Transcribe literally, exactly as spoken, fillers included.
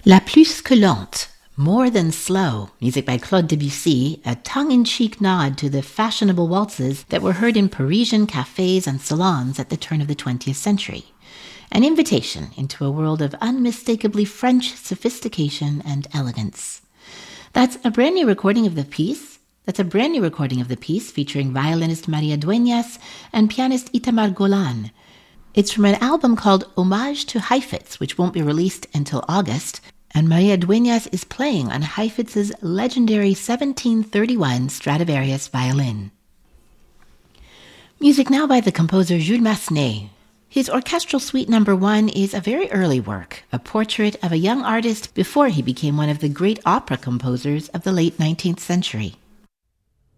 La plus que lente, More Than Slow, music by Claude Debussy, a tongue-in-cheek nod to the fashionable waltzes that were heard in Parisian cafes and salons at the turn of the twentieth century. An invitation into a world of unmistakably French sophistication and elegance. That's a brand new recording of the piece. That's a brand new recording of the piece featuring violinist Maria Dueñas and pianist Itamar Golan. It's from an album called Homage to Heifetz, which won't be released until August, and Maria Dueñas is playing on Heifetz's legendary seventeen thirty-one Stradivarius violin. Music now by the composer Jules Massenet. His orchestral suite number one is a very early work, a portrait of a young artist before he became one of the great opera composers of the late nineteenth century.